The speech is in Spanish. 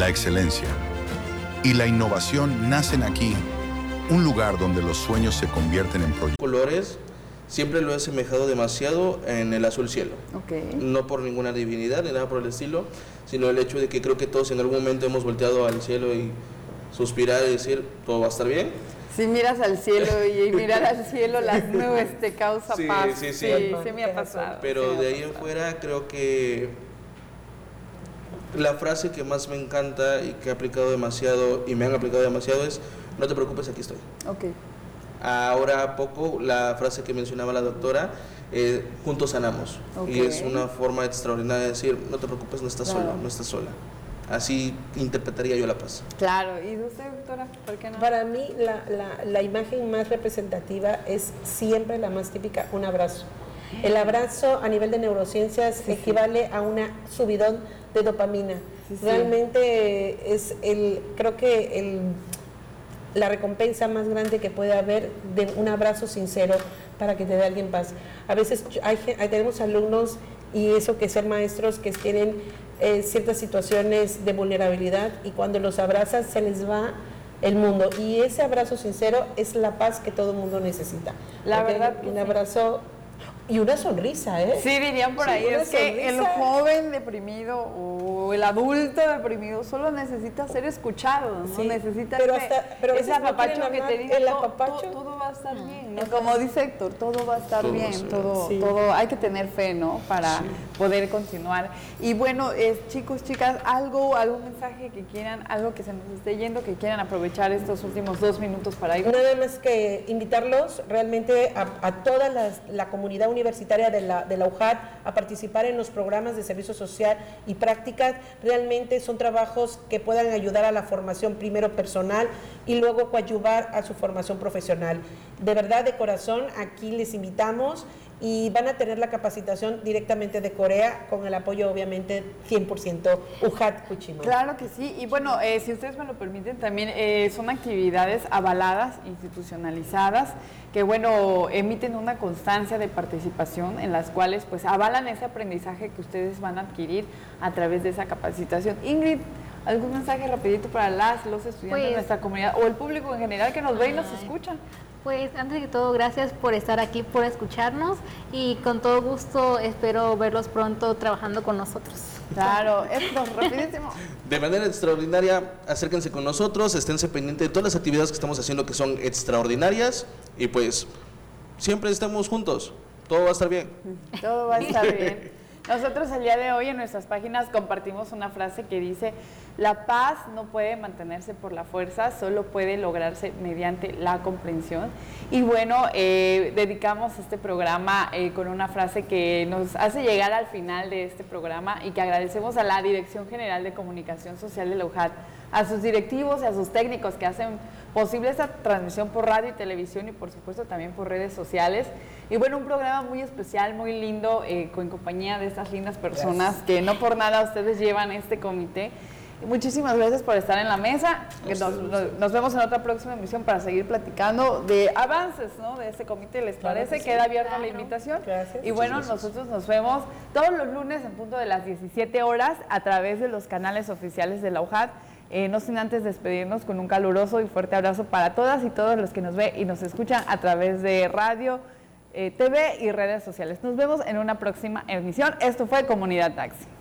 la excelencia y la innovación nacen aquí, un lugar donde los sueños se convierten en proyectos. Colores, siempre lo he asemejado demasiado en el azul cielo. Okay. No por ninguna divinidad ni nada por el estilo, sino el hecho de que creo que todos en algún momento hemos volteado al cielo y suspirar y decir, todo va a estar bien. Si miras al cielo y mirar al cielo, las nubes te causa paz. Sí, me ha pasado. Pero de ahí en fuera creo que la frase que más me encanta y que he aplicado demasiado y me han aplicado demasiado es, no te preocupes, aquí estoy. Okay. Ahora poco la frase que mencionaba la doctora, juntos sanamos. Okay. Y es una forma extraordinaria de decir, no te preocupes, no estás sola, no estás sola. Así interpretaría yo la paz. Claro, ¿y usted, doctora? ¿Por qué no? Para mí la imagen más representativa es siempre la más típica, un abrazo. El abrazo a nivel de neurociencias equivale a una subidón de dopamina. Realmente es creo que la recompensa más grande que puede haber de un abrazo sincero para que te dé alguien paz. A veces tenemos alumnos, y eso que ser maestros, que tienen ciertas situaciones de vulnerabilidad, y cuando los abrazas se les va el mundo, y ese abrazo sincero es la paz que todo el mundo necesita. La verdad, un abrazo y una sonrisa, ¿eh? Sí, dirían por ahí, es que el joven deprimido o el adulto deprimido solo necesita ser escuchado, ¿no? Sí, Necesita pero ese apapacho que te dice, apapacho, todo va a estar bien, ¿no? Como dice Héctor, todo va a estar bien, todo, hay que tener fe, ¿no? Para poder continuar. Y bueno, chicos, chicas, algún mensaje que quieran, algo que se nos esté yendo, que quieran aprovechar estos últimos 2 minutos para ir. Nada más que invitarlos realmente a toda la comunidad universitaria de la UJAT a participar en los programas de servicio social y prácticas. Realmente son trabajos que puedan ayudar a la formación primero personal y luego coadyuvar a su formación profesional. De verdad, de corazón, aquí les invitamos y van a tener la capacitación directamente de Corea con el apoyo obviamente 100% UJAT Cuchima. Claro que sí, y bueno, si ustedes me lo permiten, también son actividades avaladas, institucionalizadas, que bueno, emiten una constancia de participación en las cuales pues avalan ese aprendizaje que ustedes van a adquirir a través de esa capacitación. Ingrid, ¿algún mensaje rapidito para los estudiantes de nuestra comunidad o el público en general que nos ve y nos escucha? Pues antes de todo, gracias por estar aquí, por escucharnos, y con todo gusto espero verlos pronto trabajando con nosotros. Claro, esto rapidísimo. De manera extraordinaria, acérquense con nosotros, esténse pendientes de todas las actividades que estamos haciendo que son extraordinarias, y pues siempre estamos juntos, todo va a estar bien. Todo va a estar bien. Nosotros el día de hoy en nuestras páginas compartimos una frase que dice: la paz no puede mantenerse por la fuerza, solo puede lograrse mediante la comprensión. Y bueno, dedicamos este programa con una frase que nos hace llegar al final de este programa y que agradecemos a la Dirección General de Comunicación Social de la UJAT, a sus directivos y a sus técnicos que hacen posible esta transmisión por radio y televisión y por supuesto también por redes sociales. Y bueno, un programa muy especial, muy lindo, con compañía de estas lindas personas que no por nada ustedes llevan este comité. Y muchísimas gracias por estar en la mesa. Nos vemos en otra próxima emisión para seguir platicando de avances, ¿no?, de este comité. ¿Les parece? Queda abierta la invitación. Gracias. Y bueno, nosotros nos vemos todos los lunes en punto de las 17 horas a través de los canales oficiales de la UJAT. No sin antes despedirnos con un caluroso y fuerte abrazo para todas y todos los que nos ven y nos escuchan a través de radio, TV y redes sociales. Nos vemos en una próxima emisión. Esto fue Comunidad Taxi.